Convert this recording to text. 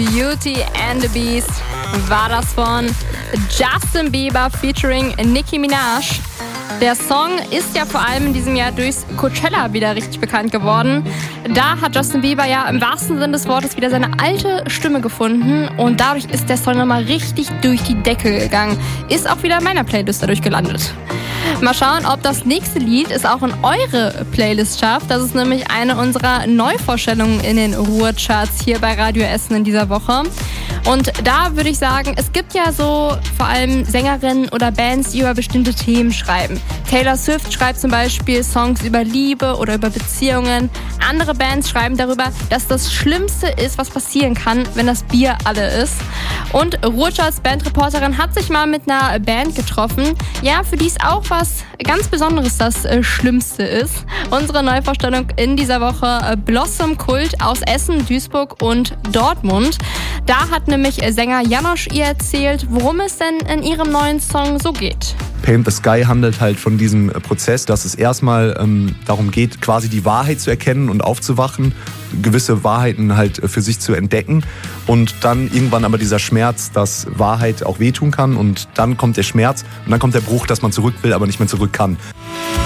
Beauty and the Beast war das von Justin Bieber featuring Nicki Minaj. Der Song ist ja vor allem in diesem Jahr durchs Coachella wieder richtig bekannt geworden. Da hat Justin Bieber ja im wahrsten Sinne des Wortes wieder seine alte Stimme gefunden und dadurch ist der Song nochmal richtig durch die Decke gegangen. Ist auch wieder in meiner Playlist dadurch gelandet. Mal schauen, ob das nächste Lied es auch in eure Playlist schafft. Das ist nämlich eine unserer Neuvorstellungen in den Ruhrcharts hier bei Radio Essen in dieser Woche. Und da würde ich sagen, es gibt ja so vor allem Sängerinnen oder Bands, die über bestimmte Themen schreiben. Taylor Swift schreibt zum Beispiel Songs über Liebe oder über Beziehungen. Andere Bands schreiben darüber, dass das Schlimmste ist, was passieren kann, wenn das Bier alle ist. Und Ruhrcharts Bandreporterin hat sich mal mit einer Band getroffen, ja, für die es auch was ganz Besonderes das Schlimmste ist. Unsere Neuvorstellung in dieser Woche Blossom Kult aus Essen, Duisburg und Dortmund. Da hat nämlich Sänger Janosch ihr erzählt, worum es denn in ihrem neuen Song so geht. Paint the Sky handelt halt von diesem Prozess, dass es erstmal darum geht, quasi die Wahrheit zu erkennen und aufzuwachen, gewisse Wahrheiten halt für sich zu entdecken und dann irgendwann aber dieser Schmerz, dass Wahrheit auch wehtun kann und dann kommt der Schmerz und dann kommt der Bruch, dass man zurück will, aber nicht mehr zurück kann.